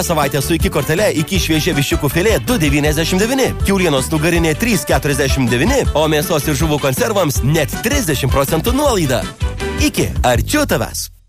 Savaitę su iki kortele iki šviežia viščiukų filė 2,99, kiaulienos nugarinė 3,49, o mėsos ir žuvų konservams net 30% nuolaida. Iki, arčiau tavęs.